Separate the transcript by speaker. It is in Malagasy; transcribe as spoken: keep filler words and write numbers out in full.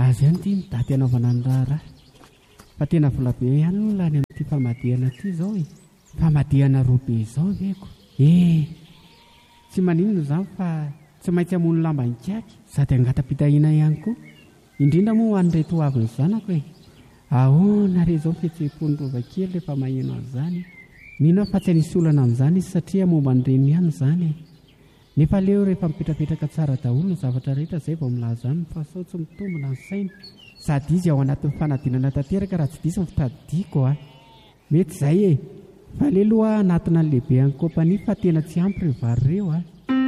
Speaker 1: azy ihany ity daty anaovana ny raharaha fa tena vola be ihany no lany amin'ity famadihana ity izao e famadihana roa be izao veko e tsy maninona izany fa tsy maintsy hamono lamba nikaky sady angatapitahina ihany koa indrindra moa an'ireto ho avy ny zanako e ahoana re izao fihetseham-pony rova kely rehefa maheno an'izany mino aho fa tsy hanisy olana amin'izany izy satria momba nireny ihany izany e nefa leo rehefa mipetrapetraka tsara daholo ny zavatra rehetra izay vao milaza any faso tsy mitombona ny saina sady izy ao anatin'ny fanadinana tanteraka raha tsy diso ny fitadidiako a mety izay e fa aleloha anatina ny lehibe any kompania fa tena tsy ampy ireo vary ireo a